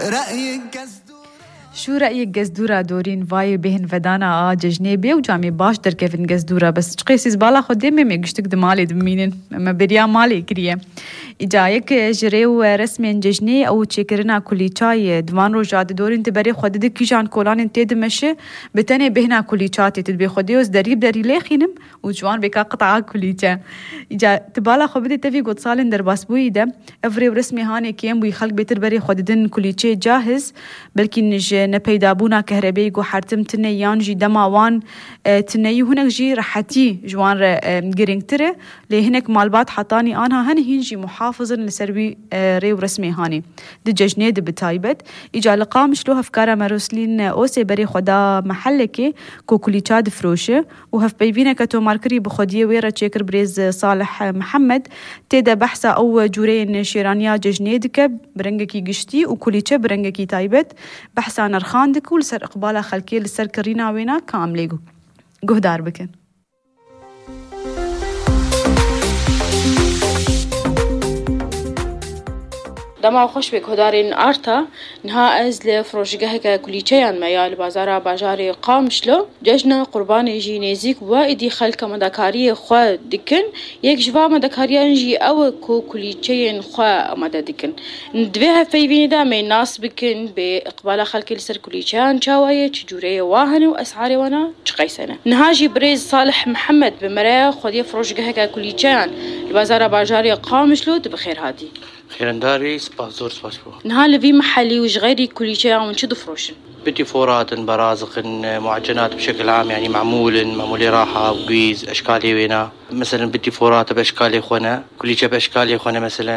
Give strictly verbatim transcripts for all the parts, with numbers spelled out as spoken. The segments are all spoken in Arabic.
رأيك شو رأيك قزدورة دورين فاي بهن فدانا آ ججنيبي وجامي باش در كيفن قزدورة بس تقيسي زبالة خدمي ميقشتك دمالي دمينين اما بريا مالي كريه إجايك جريو رسمي ججني أو تشكرنا كلي چاي دوان رو جاد دورين تبري خودد كيجان كولان تيد مشي بتاني بهنا كلي چاتي تدبي خوديوز دريب دري ليخينم وجوان بكا قطعا كلي چا إجا تبالا خبدي تفي قد سالن در باسبوي ده افري ورسمي هاني كيم بي خلق بيتر بري خوددن كلي چي جاهز بلكي نج نپیدابونا كهربائي جو حرتم تنه يان جي دماوان تنهي هناك جي رحتي جوان جرينكتره لي هناك مالبات حطاني أنا هن هنجي محافظا لسربي ريو رسمي هاني دي ججني دي بتايبت إجا لقا مشلو هفكارا مروسلين أوسي بري خدا محلكي كو كليچاد فروشه وهف بيبينا كتو ماركري بخديه ويرا تشيكر بريز صالح محمد تيدا بحثا أو جورين شيرانيا ججني دكب برنگكي قشتي وكليچه برنگكي تايبت بحثا نرخان دكو لسر إقبالا خلكي لسر كرينا وينا كامليقو قهدار بكن دما خوش به کدارین آرتا نها از لفروشگاه که کلیچه‌ان میال بازار باجاری قامشلو جشن قربان جی نزیک و ایدی خلک مدکاری خو دکن یک جوا مدکاری انجی او کو کلیچه‌ان خو آماده دکن دوه فیوینی دا می ناس بکن به اقبال خلک لسر کلیچه‌ان چاویه چجوری واهن و اسعار وانا چقیسنه نهاجی بریز صالح محمد بمرا خودی فروشگاه که کلیچه‌ان بازار باجاری قامشلو بخیر هادی خيرنداري سباس زور سباس بو نهال في محلي وش غيري كل شيء عم نشد فروشن بدي فورات برازق معجنات بشكل عام يعني معمول معمول راحة وقيز أشكالي وينا مثلا بدي فورات بأشكالي خونا كل شيء بأشكالي خونا مثلا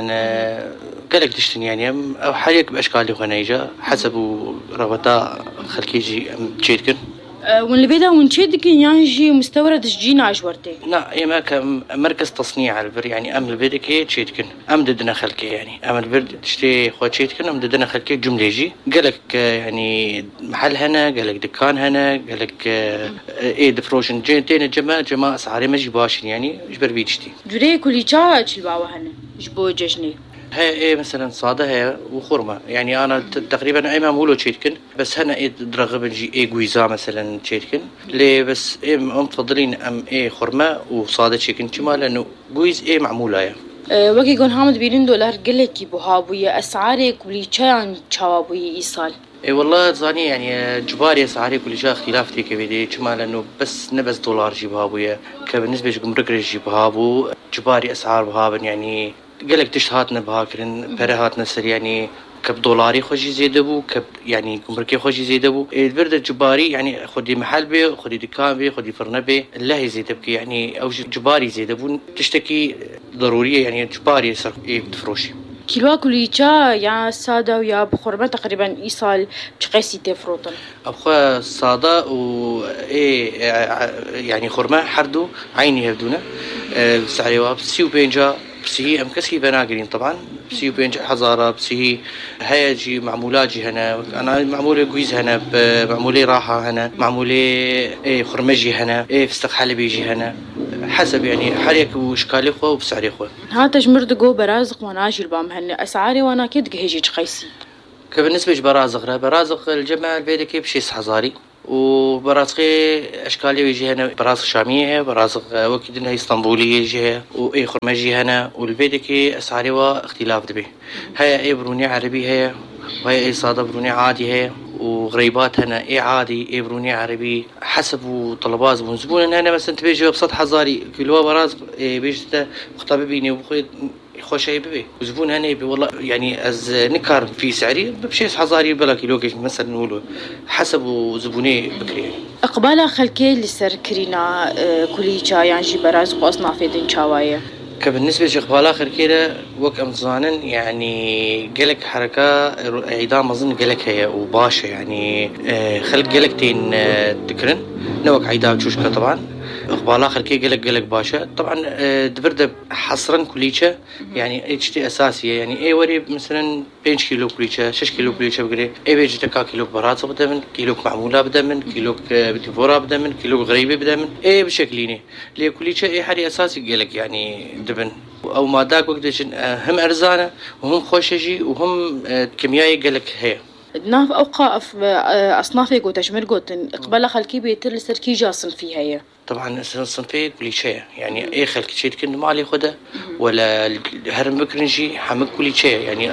قالك تشتن يعني أو حاليك بأشكالي خونا يجا حسب رغبتا خلكيجي تشيتكن واللي بيدا ونشيدك ينجي مستورد جينا عجورتي لا إما كمركز تصنيع البر يعني أم البيدك إيه تشيتكن أم ددنا خلكي يعني أم البر تشتي خو تشيتكن أم ددنا خلكي جملة جي قالك يعني محل هنا قالك دكان هنا قالك إيه دفروشن جيتين الجماعة جماعة أسعاري ما جباشين يعني جبر بيجتي جري كل شيء الباوة هنا جبوا جشني هي إيه مثلا صادة هي وخرمة يعني أنا تقريبا أي معمولو تشيتكن بس هنا إيه درغب نجي إيه جويزا مثلا تشيتكن ليه بس إيه مفضلين أم إيه خرمة وصادة تشيتكن كما لأنه جويز إيه معمولة يعني. أه وكي يكون هامد بيرين دولار قلكي بهابوية أسعاري كولي كان شوابوية إيصال اي والله زاني يعني جباري اسعاري كل شيء اختلاف تي كبيدي كما لانه بس نبز دولار جيبها ابويا كبالنسبه لجمرك جيبها ابو جباري اسعار بهابن يعني قالك تشتهاتنا بهاكرن برهاتنا سر يعني كب دولاري خوشي زيدبو كب يعني جمركي خوشي زيدبو البرد الجباري يعني خدي محل بي خدي دكان بي خدي فرن بي الله يزيدبك يعني او جباري زيدبو تشتكي ضروريه يعني جباري صار ايه تفروشي كيلو كليچا يا ساده ويا بخرمه تقريبا ايصال بقيسي تفروطن ابخا ساده و ايه يعني خرمه حردو عيني هدونا سعري واب سيو بينجا بسي ام كسي بناقرين طبعا بسي بينجا حزاره بسي هيجي معمولات جي هنا انا معموله جويز هنا معموله راحه هنا معموله ايه خرمجي هنا ايه فستق حلبي يجي هنا حسب يعني حريك واشكالي خو وبسعري خو ها تجمردقو برازق وناجي البام هن اسعاري وانا كيد هيجي قيسي كبالنسبه لبرازق برازق الجماعه البيدكي بشي حزاري وبرازقي اشكالي ويجي هنا برازق شاميه برازق وكيدنا اسطنبوليه يجي واي خرمجي هنا والبيدكي اسعاري واختلاف دبي هي اي بروني عربي هي وهي اي صاده بروني عادي هي وغريبات هنا اي عادي اي بروني عربي حسب طلبات زبون زبون هنا مثلا تبيجي بسط حزاري كيلو برازق إيه بيجي خطاب بيني وبخي خوش أي ببي وزبون هنا يبي والله يعني از نكار في سعري بشيء حزاري بلا كيلو كيش مثلا نقوله حسب زبوني بكري اقبال خلكي لسر كرينا كلي چا يعني جي براز قصنا في دين چاوايه كبالنسبة لإقبال آخر كده وك أمزانن يعني قلق حركة عيدان مظن قلق هي وباشا يعني خلق قلقتين تكرن نوك عيدان تشوشكا طبعا إقبال آخر كي قلق قلق باشا طبعا دبرده حصرا كليشة يعني اتشتي أساسية يعني أي وري مثلا بينش كيلو كليشة شش كيلو كليشة بقري أي بيجي تكا كيلو برازق بدا من كيلو معمولة بدا من كيلو بتفورا بدا من كيلو غريبة بدا من أي بشكليني ليه كليشة أي حري أساسي قلق يعني دبن أو ما داك وقتش هم أرزانة وهم خوشجي وهم كيميائي قلق هي دناف أوقاف أصنافي قوت أجمر قوت قبل خلكي بيتر سركي جاسن فيها هي طبعا صنفي كل شيء يعني اي خلك شيء كنت مالي خده ولا هرم بكرنجي حمك كل شيء يعني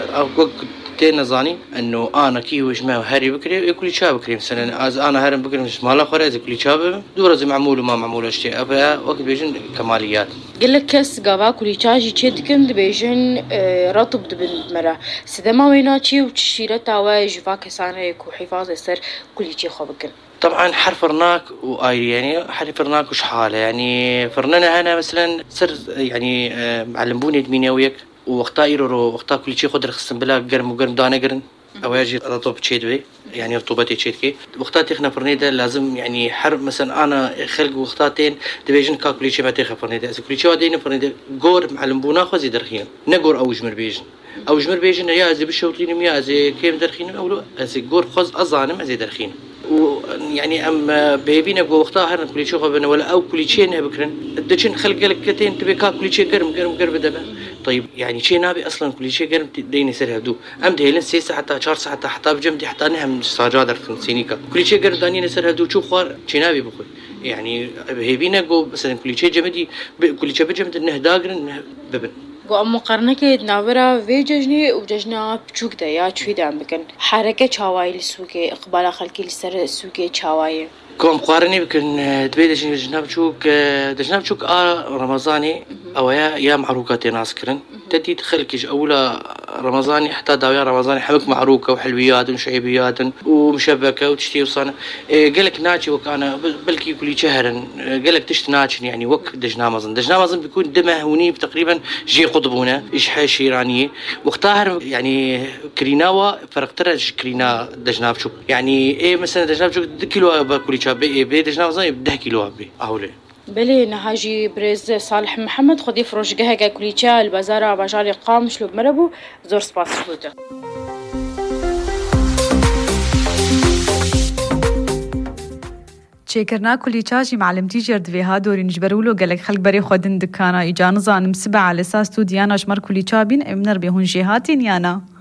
تين زاني انه انا كي وجماعه هاري بكري كل شيء بكري مثلا از انا هرم بكري مش مالا خرز كل شيء دور زي معمول وما معمول اشياء ابا وقت بيجن كماليات قال لك كس قاوا كل شيء تشدكن بيجن رطب بالمره سدما ويناتشي وتشيله تاواج فاكسانك وحفاظ السر كل شيء خبكن طبعا حرفرناك واي يعني حرفرناك وش حاله يعني فرننا هنا مثلا سر يعني معلموني دميني وياك ووقتا يرو وقتا كل شيء خضر خصم بلا قرم وقرم دانا قرن او يجي رطوب تشيد بي يعني رطوبتي تشيد كي وقتا تخنا فرنيده لازم يعني حرب مثلا انا خلق وقتاتين دبيجن كل شيء ما تخ فرنيده كل شيء ودين فرنيده غور معلم بونا خزي درخين نغور او جمر بيجن او جمر بيجن يا زي بشوطين يا زي كيم درخين او زي غور خز ازانم زي درخين ويعني ام بيبينا وقتها هرن كل شيء خبنا ولا او كل شيء نبكرن دجن خلق لك كتين تبي كل شيء قرم قرم قرم دبا طيب يعني شيء نابي اصلا كل شيء قرم ديني سر هدو ام دهلن سيسه حتى شهر حتى حتى بجمدي حتى نهم ساجادر سينيكا كل شيء قرم داني سر هدو شو خوار شيء نابي بخوي يعني بيبينا جو مثلا كل شيء جمدي كل شيء بجمد انه داقرن ببن قو مقارنة كده نابرا في ججني وججنا بچوك ده يا چوي ده بكن حركة چاواي لسوكي إقبال خلقي لسر سوكي چاواي كم مقارنة بكن تبيدش جناب چوك دجناب چوك آ رمضاني أو يا يا معروكات ناس كرن تدي تخلكش أولى رمضاني حتى داوية رمضاني حبك معروكة وحلويات وشعبيات ومشبكة وتشتي وصانا قالك ناتشي وكأنا بلكي كل شهر قالك تشت ناتشي يعني وك دجنا مزن دجنا مزن بيكون دمه هوني تقريبا جي قطبونه إيش حاش إيرانية واختار يعني كريناوا فرق ترى كرينا دجناب شوك يعني إيه مثلا دجناب شوك كيلو باكل شابي بي دجنا مزن بده كيلو بي أهولي بله نهاجي برز صالح محمد خدي فروش جهة كليتشا البازار بجاري قام شلوب مربو زور سباس شلوته چێکردنا کولیچاژی معلمتیژێر دوێها دۆری نجبەرولۆ گەلک خەڵک بەرێ خۆدن دکانە ئیجا نزانم سبە لە ساست و دیانە ژمەر کولیچا بین ئەم نەر بێ هونژێ هاتین یانە